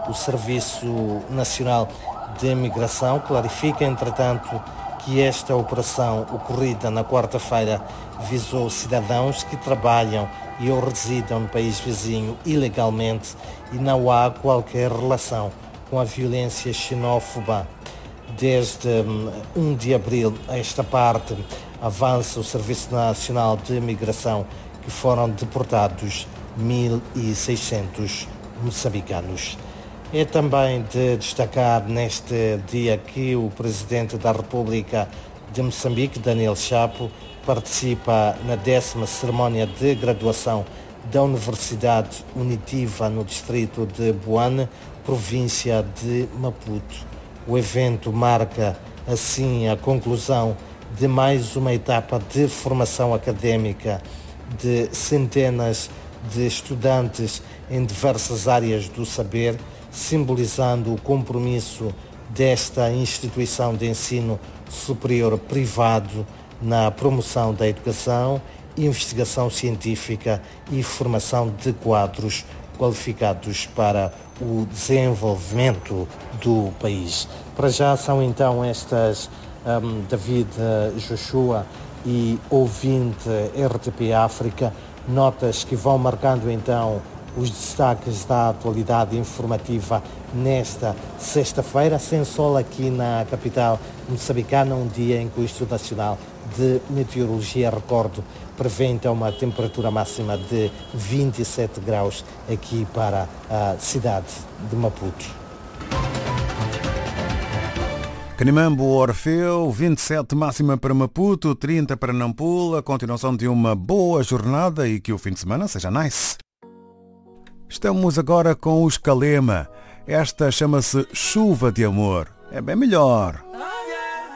O Serviço Nacional de Imigração clarifica, entretanto, que esta operação ocorrida na quarta-feira visou cidadãos que trabalham e ou residam no país vizinho ilegalmente e não há qualquer relação com a violência xenófoba. Desde 1 de abril a esta parte avança o Serviço Nacional de Imigração que foram deportados 1.600 moçambicanos. É também de destacar neste dia que o Presidente da República de Moçambique, Daniel Chapo, participa na 10ª cerimónia de graduação da Universidade Unitiva no distrito de Buane, província de Maputo. O evento marca, assim, a conclusão de mais uma etapa de formação académica de centenas de estudantes em diversas áreas do saber, simbolizando o compromisso desta instituição de ensino superior privado na promoção da educação, investigação científica e formação de quadros qualificados para o desenvolvimento do país. Para já são então estas David Joshua e ouvinte RTP África, notas que vão marcando então os destaques da atualidade informativa nesta sexta-feira, sem sol aqui na capital moçambicana, um dia em que o Instituto Nacional de Meteorologia, recordo, prevê então uma temperatura máxima de 27 graus aqui para a cidade de Maputo. Canimambo, Orfeu, 27 máxima para Maputo, 30 para Nampula, continuação de uma boa jornada e que o fim de semana seja nice. Estamos agora com os Calema. Esta chama-se Chuva de Amor. É bem melhor.